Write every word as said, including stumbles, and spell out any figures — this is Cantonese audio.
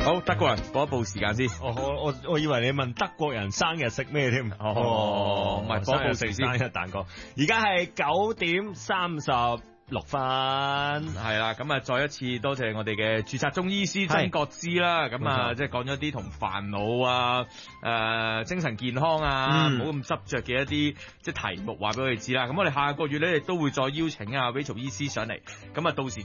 好，德國人報一報時間先。 我我我我以為你問德國人生日食咩添？ 哦，唔係報一報時先。 生日蛋糕，而家係九點三十六分， 係啦，咁啊，再一次多謝我哋嘅註冊中醫師曾國之啦，咁啊，即係講咗啲同煩惱啊、誒、呃、精神健康啊，唔好咁執着嘅一啲即係題目，話俾我哋知啦。咁我哋下個月咧亦都會再邀請阿 Rachel 醫師上嚟，咁啊到時